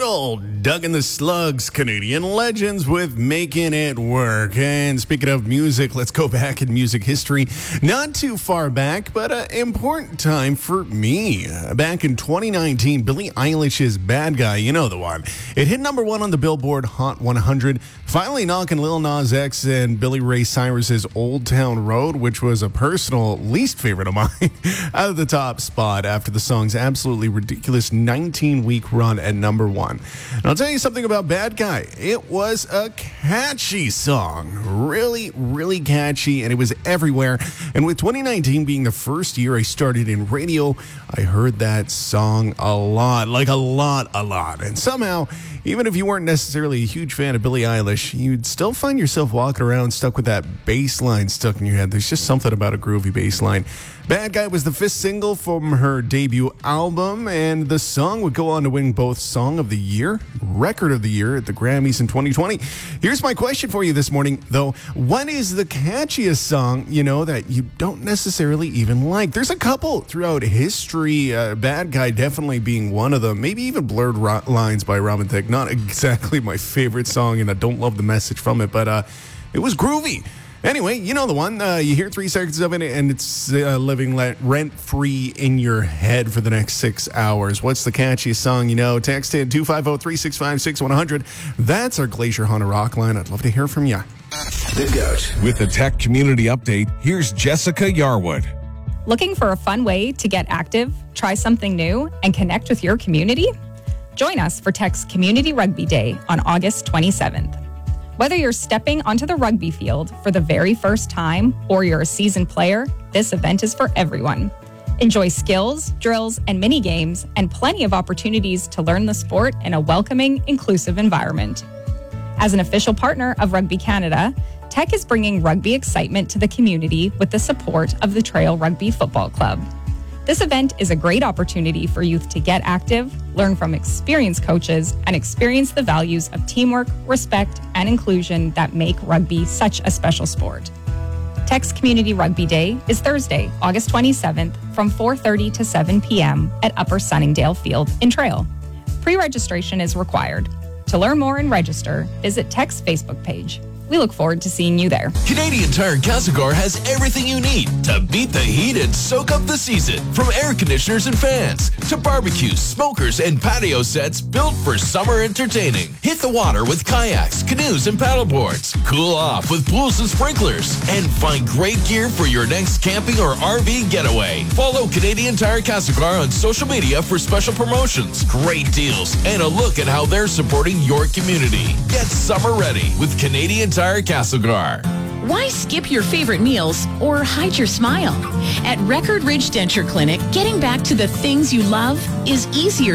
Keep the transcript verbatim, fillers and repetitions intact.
old Doug and the Slugs, Canadian legends with Making It Work. And speaking of music, let's go back in music history. Not too far back, but an important time for me. Back in twenty nineteen, Billie Eilish's Bad Guy, you know the one. It hit number one on the Billboard Hot one hundred, finally knocking Lil Nas X and Billy Ray Cyrus's Old Town Road, which was a personal least favorite of mine, out of the top spot after the song's absolutely ridiculous nineteen-week run at number one. And I'll tell you something about Bad Guy. It was a catchy song. Really, really catchy, and it was everywhere. And with twenty nineteen being the first year I started in radio, I heard that song a lot, like a lot, a lot. And somehow, even if you weren't necessarily a huge fan of Billie Eilish, you'd still find yourself walking around stuck with that bass line stuck in your head. There's just something about a groovy bass line. Bad Guy was the fifth single from her debut album, and the song would go on to win both Song of the Year, Record of the Year at the Grammys in twenty twenty. Here's my question for you this morning, though. What is the catchiest song, you know, that you don't necessarily even like? There's a couple throughout history, uh, Bad Guy definitely being one of them, maybe even Blurred Ro- Lines by Robin Thicke. Not exactly my favorite song, and I don't love the message from it, but uh, it was groovy. Anyway, you know the one. Uh, you hear three seconds of it, and it's uh, living le- rent-free in your head for the next six hours. What's the catchiest song you know? Text in two five zero, three six five, six one zero zero. That's our Glacier Honda Rock line. I'd love to hear from you. The Goat. With the Tech Community Update, here's Jessica Yarwood. Looking for a fun way to get active, try something new, and connect with your community? Join us for Tech's Community Rugby Day on August twenty-seventh. Whether you're stepping onto the rugby field for the very first time or you're a seasoned player, this event is for everyone. Enjoy skills, drills, and mini games, and plenty of opportunities to learn the sport in a welcoming, inclusive environment. As an official partner of Rugby Canada, Tech is bringing rugby excitement to the community with the support of the Trail Rugby Football Club. This event is a great opportunity for youth to get active, learn from experienced coaches, and experience the values of teamwork, respect, and inclusion that make rugby such a special sport. Tech's Community Rugby Day is Thursday, August twenty-seventh from four thirty to seven p.m. at Upper Sunningdale Field in Trail. Pre-registration is required. To learn more and register, visit Tech's Facebook page. We look forward to seeing you there. Canadian Tire Castlegar has everything you need to beat the heat and soak up the season. From air conditioners and fans to barbecues, smokers, and patio sets built for summer entertaining. Hit the water with kayaks, canoes, and paddleboards. Cool off with pools and sprinklers. And find great gear for your next camping or R V getaway. Follow Canadian Tire Castlegar on social media for special promotions, great deals, and a look at how they're supporting your community. Get summer ready with Canadian Tire Castlegar. Why skip your favorite meals or hide your smile? At Record Ridge Denture Clinic, getting back to the things you love is easier